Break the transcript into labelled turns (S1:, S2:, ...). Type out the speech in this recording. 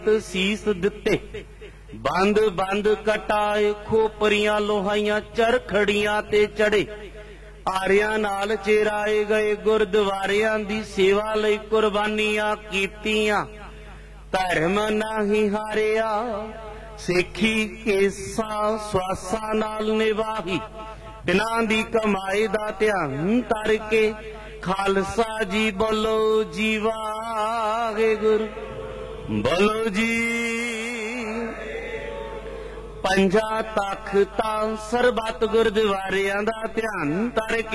S1: ਸੀਸ ਦਿੱਤੇ। ਬੰਦ ਬੰਦ ਕਟਾਏ ਖੋਪਰੀਆਂ ਲੋਹਾਈਆਂ ਚਰਖੜੀਆਂ ਤੇ ਚੜੇ। ਆਰਿਆਂ ਨਾਲ ਚੇਰਾਏ ਗਏ ਗੁਰਦੁਆਰਿਆਂ ਦੀ ਸੇਵਾ ਲਈ ਕੁਰਬਾਨੀਆਂ ਕੀਤੀਆਂ। ਧਰਮ ਨਹੀਂ ਹਾਰਿਆ ਸਿੱਖੀ ਕੇਸਾਂ ਸਵਾਸਾਂ ਨਾਲ ਨਿਭਾਹੀ। ਤਿਨਾਂ ਦੀ ਕਮਾਈ ਦਾ ਧਿਆਨ ਧਰ ਕੇ ਖਾਲਸਾ ਜੀ ਬੋਲੋ ਜੀ ਵਾਹਿਗੁਰੂ ਬੋਲੋ ਜੀ। ਪੰਜਾਂ ਤਖਤਾਂ ਸਰਬੱਤ ਗੁਰਦੁਆਰਿਆਂ ਦਾ ਧਿਆਨ ਧਰ ਕੇ